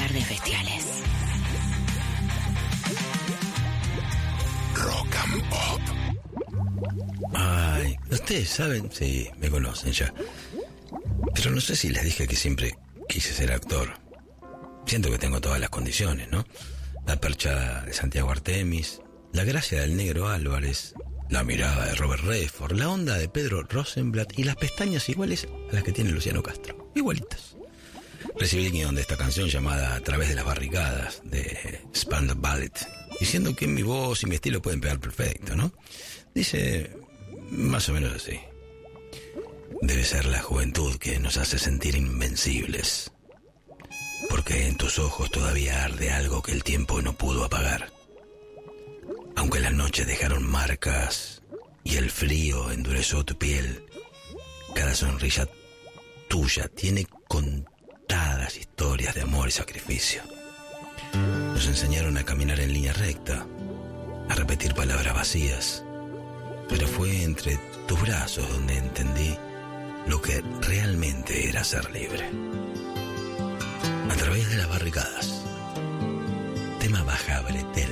Tardes Bestiales. Rock and Pop. Ay, ustedes saben, sí, me conocen ya. Pero no sé si les dije que siempre quise ser actor. Siento que tengo todas las condiciones, ¿no? La percha de Santiago Artemis, la gracia del Negro Álvarez, la mirada de Robert Redford, la onda de Pedro Rosenblatt y las pestañas iguales a las que tiene Luciano Castro. Igualitas. Recibí el guión de esta canción llamada A través de las barricadas, de Spandau Ballet, diciendo que mi voz y mi estilo pueden pegar perfecto, ¿no? Dice más o menos así. Debe ser la juventud que nos hace sentir invencibles, porque en tus ojos todavía arde algo que el tiempo no pudo apagar. Aunque las noches dejaron marcas y el frío endureció tu piel, cada sonrisa tuya tiene contadas historias de amor y sacrificio. Nos enseñaron a caminar en línea recta, a repetir palabras vacías, pero fue entre tus brazos donde entendí lo que realmente era ser libre. A través de las barricadas, tema bajable,